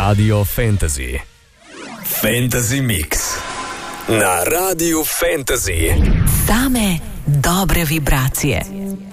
Radio Fantasy. Fantasy Mix. Na Radiu Fantasy. Same dobre vibracije.